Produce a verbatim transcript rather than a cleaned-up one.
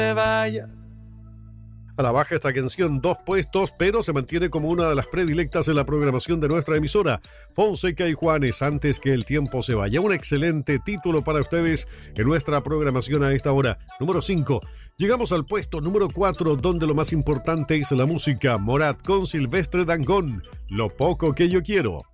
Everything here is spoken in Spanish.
vaya. A la baja esta canción, dos puestos, pero se mantiene como una de las predilectas en la programación de nuestra emisora. Fonseca y Juanes, Antes que el tiempo se vaya. Un excelente título para ustedes en nuestra programación a esta hora. Número cinco. Llegamos al puesto número cuatro, donde lo más importante es la música. Morat con Silvestre Dangond, Lo poco que yo quiero.